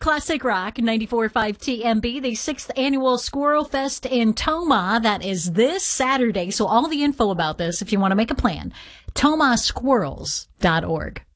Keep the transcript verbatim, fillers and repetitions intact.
Classic Rock ninety-four point five T M B, the sixth annual Squirrel Fest in Tomah. That is this Saturday. So all the info about this, if you want to make a plan, tomah squirrels dot org.